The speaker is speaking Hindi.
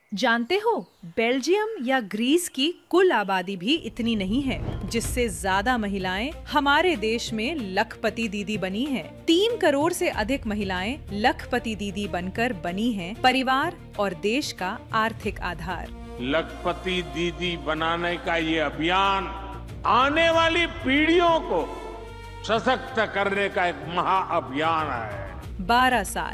जानते हो, बेल्जियम या ग्रीस की कुल आबादी भी इतनी नहीं है, जिससे ज्यादा महिलाएं हमारे देश में लखपति दीदी बनी हैं। 3 करोड़ से अधिक महिलाएं लखपति दीदी बनकर बनी हैं परिवार और देश का आर्थिक आधार। लखपति दीदी बनाने का ये अभियान आने वाली पीढ़ियों को सशक्त करने का एक महाअभियान है। 12 साल